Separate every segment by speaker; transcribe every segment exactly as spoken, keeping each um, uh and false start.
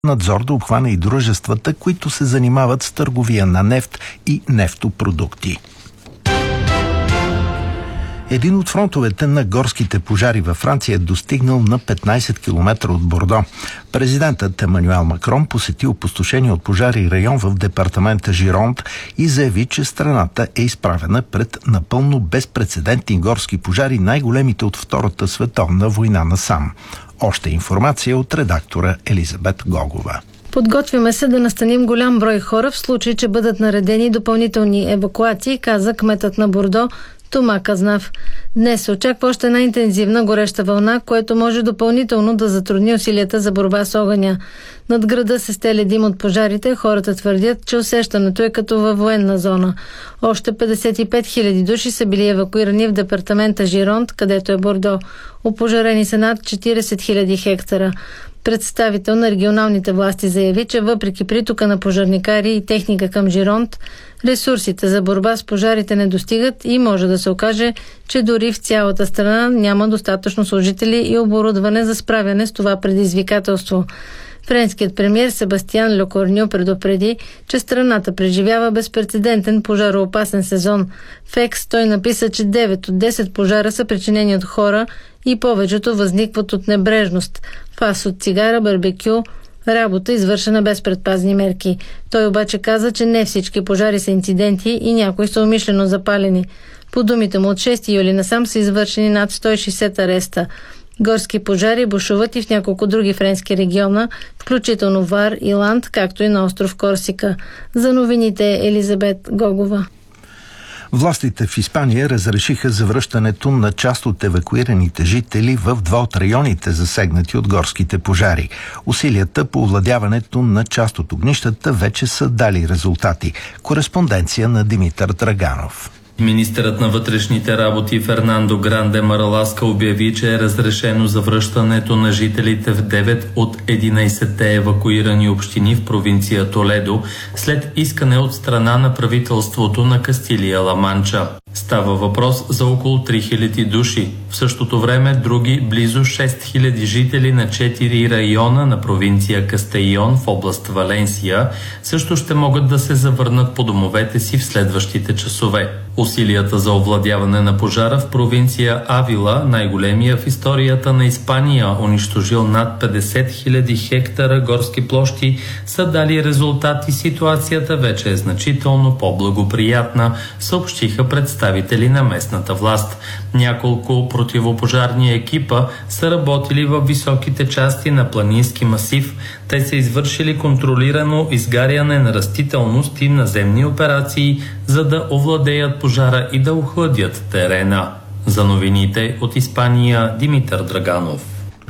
Speaker 1: надзор да обхване и дружествата, които се занимават с търговия на нефт и нефтопродукти. Един от фронтовете на горските пожари във Франция е достигнал на петнайсет километра от Бордо. Президентът Емануел Макрон посети опустошение от пожари район в департамента Жиронт и заяви, че страната е изправена пред напълно безпрецедентни горски пожари, най-големите от Втората световна война насам. Още информация от редактора Елизабет Гогова.
Speaker 2: Подготвяме се да настаним голям брой хора в случай, че бъдат наредени допълнителни евакуации, каза кметът на Бордо Тома Казнав. Днес се очаква още една интензивна гореща вълна, което може допълнително да затрудни усилията за борба с огъня. Над града се стели дим от пожарите. Хората твърдят, че усещането е като във военна зона. Още петдесет и пет хиляди души са били евакуирани в департамента Жиронт, където е Бордо. Опожарени са над четирийсет хиляди хектара. Представител на регионалните власти заяви, че въпреки притока на пожарникари и техника към Жиронт, ресурсите за борба с пожарите не достигат и може да се окаже, че дори в цялата страна няма достатъчно служители и оборудване за справяне с това предизвикателство. Френският премиер Себастиан Лекорню предупреди, че страната преживява безпрецедентен пожароопасен сезон. В Екс той написа, че девет от десет пожара са причинени от хора и повечето възникват от небрежност. Фас от цигара, барбекю, работа, извършена без предпазни мерки. Той обаче каза, че не всички пожари са инциденти и някои са умишлено запалени. По думите му, от шести юли насам са извършени над сто и шейсет ареста. Горски пожари бушуват и в няколко други френски региона, включително Вар и Ланд, както и на остров Корсика. За новините Елизабет Гогова.
Speaker 1: Властите в Испания разрешиха завръщането на част от евакуираните жители в два от районите, засегнати от горските пожари. Усилията по овладяването на част от огнищата вече са дали резултати. Кореспонденция на Димитър Драганов.
Speaker 3: Министърът на вътрешните работи Фернандо Гранде Мараласка обяви, че е разрешено завръщането на жителите в девет от единайсетте евакуирани общини в провинция Толедо след искане от страна на правителството на Кастилия-Ла Манча. Става въпрос за около три хиляди души. В същото време други близо шест хиляди жители на четири района на провинция Кастейон в област Валенсия също ще могат да се завърнат по домовете си в следващите часове. Усилията за овладяване на пожара в провинция Авила, най-големия в историята на Испания, унищожил над петдесет хиляди хектара горски площи, са дали резултат и ситуацията вече е значително по-благоприятна, съобщиха представители на местната власт. Няколко противопожарни екипа са работили във високите части на планински масив. Те са извършили контролирано изгаряне на растителност и наземни операции, за да овладеят пожара и да охладят терена. За новините от Испания, Димитър Драганов.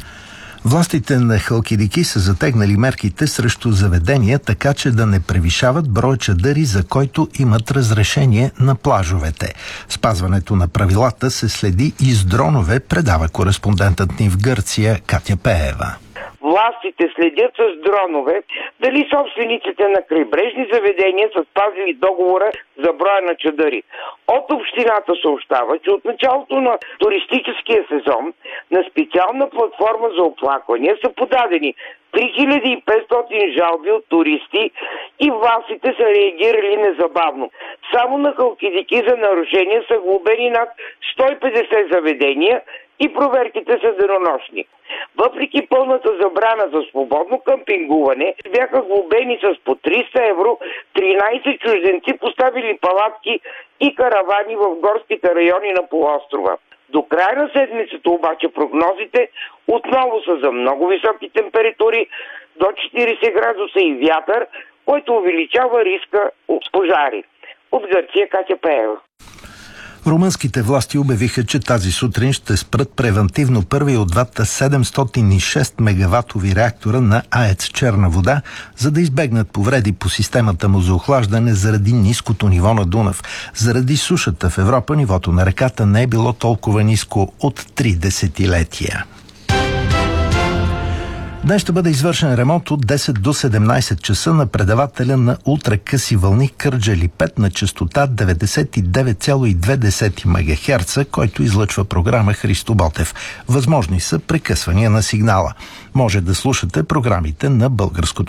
Speaker 1: Властите на Халкидики са затегнали мерките срещу заведения, така че да не превишават брой чадъри, за който имат разрешение на плажовете. Спазването на правилата се следи и с дронове, предава кореспондентът ни в Гърция Катя Пеева.
Speaker 4: Властите следят с дронове дали собствениците на крайбрежни заведения са спазили договора за броя на чадъри. От общината съобщава, че от началото на туристическия сезон на специална платформа за оплаквания са подадени три хиляди и петстотин жалби от туристи и властите са реагирали незабавно. Само на Халкидики за нарушения са глобени над сто и петдесет заведения и проверките са денонощни. Въпреки пълната забрана за свободно къмпингуване, бяха глобени с по триста евро тринайсет чужденци, поставили палатки и каравани в горските райони на полуострова. До края на седмицата обаче прогнозите отново са за много високи температури, до четирийсет градуса и вятър, който увеличава риска от пожари. От Гърция Катя Пеева.
Speaker 1: Румънските власти обявиха, че тази сутрин ще спрат превантивно първи от двата седемстотин и шест мегаватови реактора на АЕЦ Черна вода, за да избегнат повреди по системата му за охлаждане заради ниското ниво на Дунав. Заради сушата в Европа нивото на реката не е било толкова ниско от три десетилетия. Днес ще бъде извършен ремонт от десет до седемнайсет часа на предавателя на ултракъси вълни Кърджали пет на честота деветдесет и девет цяло и две мегахерца, който излъчва програма Христо Ботев. Възможни са прекъсвания на сигнала. Може да слушате програмите на Българското